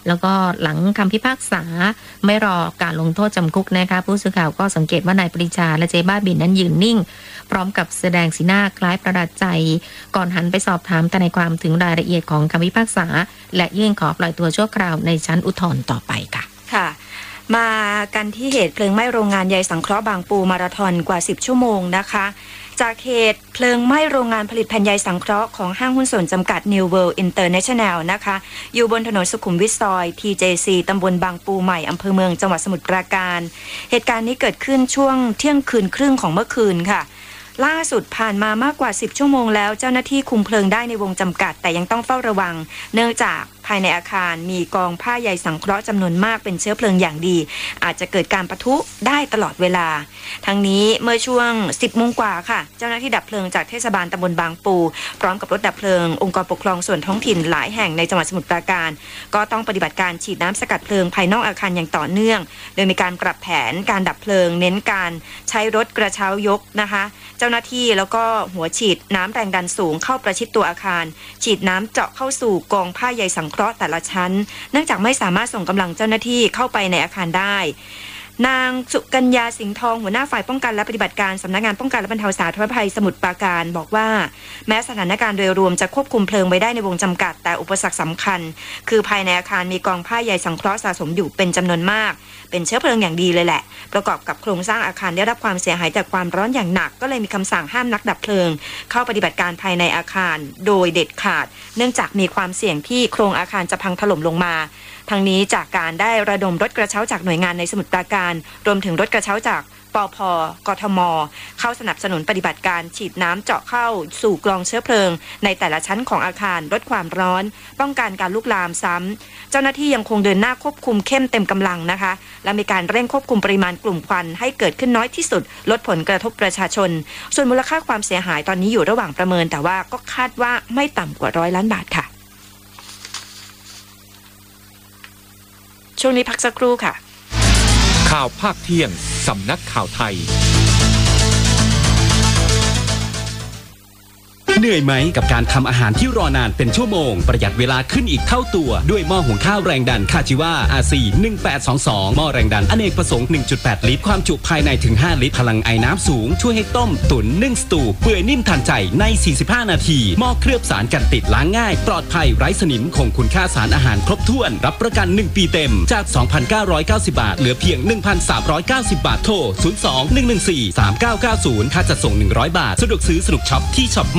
แล้วก็หลังคำพิพากษาไม่รอการลงโทษจำคุกนะคะผู้สื่อข่าวก็สังเกตว่านายปรีชาและเจ๊บ้าบินนั้นยืนนิ่งพร้อมกับแสดงสีหน้าคล้ายประหลาดใจก่อนหันไปสอบถามทนายความถึงรายละเอียดของคำพิพากษาและยื่นขอปล่อยตัวชั่วคราวในชั้นอุทธรณ์ต่อไปค่ะมากันที่เหตุเพลิงไหม้โรงงานใยสังเคราะห์บางปูมาราธอนกว่า10ชั่วโมงนะคะจากเหตุเพลิงไหม้โรงงานผลิตแผ่นใยสังเคราะห์ของห้างหุ้นส่วนจำกัด New World International นะคะอยู่บนถนนสุขุมวิทซอย TJC ตำบลบางปูใหม่อำเภอเมืองจังหวัดสมุทรปราการเหตุการณ์นี้เกิดขึ้นช่วงเที่ยงคืนครึ่งของเมื่อคืนค่ะล่าสุดผ่านมามากกว่า10ชั่วโมงแล้วเจ้าหน้าที่คุมเพลิงได้ในวงจำกัดแต่ยังต้องเฝ้าระวังเนื่องจากภายในอาคารมีกองผ้าใยสังเคราะห์จำนวนมากเป็นเชื้อเพลิงอย่างดีอาจจะเกิดการปะทุได้ตลอดเวลาทั้งนี้เมื่อช่วง10 โมงกว่าค่ะเจ้าหน้าที่ดับเพลิงจากเทศบาลตำบลบางปูพร้อมกับรถดับเพลิงองค์กรปกครองส่วนท้องถิ่นหลายแห่งในจังหวัดสมุทรปราการก็ต้องปฏิบัติการฉีดน้ำสกัดเพลิงภายนอกอาคารอย่างต่อเนื่องโดยมีการปรับแผนการดับเพลิงเน้นการใช้รถกระเช้ายกนะคะเจ้าหน้าที่แล้วก็หัวฉีดน้ำแรงดันสูงเข้าประชิดตัวอาคารฉีดน้ำเจาะเข้าสู่กองผ้าใยสังเคราะห์แต่ละชั้นเนื่องจากไม่สามารถส่งกำลังเจ้าหน้าที่เข้าไปในอาคารได้นางสุกัญญาสิงห์ทองหัวหน้าฝ่ายป้องกันและปฏิบัติการสำนักงานป้องกันและบรรเทาสาธารณภัยสมุทรปราการบอกว่าแม้สถานการณ์โดยรวมจะควบคุมเพลิงไว้ได้ในวงจำกัดแต่อุปสรรคสำคัญคือภายในอาคารมีกองผ้าใยสังเคราะห์สะสมอยู่เป็นจำนวนมากเป็นเชื้อเพลิงอย่างดีเลยแหละประกอบกับโครงสร้างอาคารได้รับความเสียหายจากความร้อนอย่างหนักก็เลยมีคำสั่งห้ามนักดับเพลิงเข้าปฏิบัติการภายในอาคารโดยเด็ดขาดเนื่องจากมีความเสี่ยงที่โครงอาคารจะพังถล่มลงมาทั้งนี้จากการได้ระดมรถกระเช้าจากหน่วยงานในสมุทรปราการรวมถึงรถกระเช้าจากปภ.กทม.เข้าสนับสนุนปฏิบัติการฉีดน้ำเจาะเข้าสู่กรองเชื้อเพลิงในแต่ละชั้นของอาคารลดความร้อนป้องกันการลุกลามซ้ำเจ้าหน้าที่ยังคงเดินหน้าควบคุมเข้มเต็มกำลังนะคะและมีการเร่งควบคุมปริมาณกลุ่มควันให้เกิดขึ้นน้อยที่สุดลดผลกระทบประชาชนส่วนมูลค่าความเสียหายตอนนี้อยู่ระหว่างประเมินแต่ว่าก็คาดว่าไม่ต่ำกว่า100 ล้านบาทค่ะช่วงนี้พักสักครู่ค่ะข่าวภาคเที่ยงสำนักข่าวไทยเหนื่อยไหมกับการทำอาหารที่รอนานเป็นชั่วโมงประหยัดเวลาขึ้นอีกเท่าตัวด้วยหม้อหุงข้าวแรงดันคาจิวา RC 1822หม้อแรงดันอเนกประสงค์ 1.8 ลิตรความจุภายในถึง5ลิตรพลังไอน้ำสูงช่วยให้ต้มตุ๋นนึ่งสตูเปื่อยนิ่มทันใจใน45นาทีหม้อเคลือบสารกันติดล้างง่ายปลอดภัยไร้สนิมคงคุณค่าสารอาหารครบถ้วนรับประกัน1 ปีเต็มจาก 2,990 บาทเหลือเพียง 1,390 บาทโทร 02-114-3990 ค่าจัดส่ง100 บาทสะดวกซื้อสนุกช็อปที่ช็อป